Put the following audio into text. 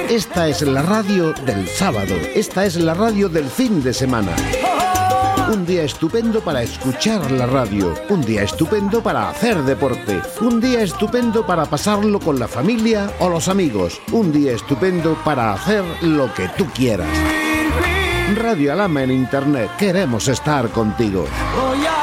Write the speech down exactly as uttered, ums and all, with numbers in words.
Esta es la radio del sábado. Esta es la radio del fin de semana. Un día estupendo para escuchar la radio. Un día estupendo para hacer deporte. Un día estupendo para pasarlo con la familia o los amigos. Un día estupendo para hacer lo que tú quieras. Radio Alhama en internet. Queremos estar contigo.